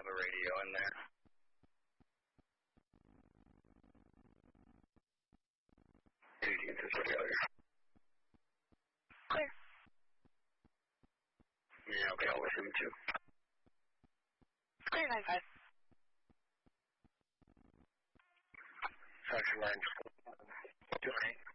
a radio in there. Duty to failure. Clear. Yeah, okay, I'll listen too. Clear 9-5. Section 9. 2-8.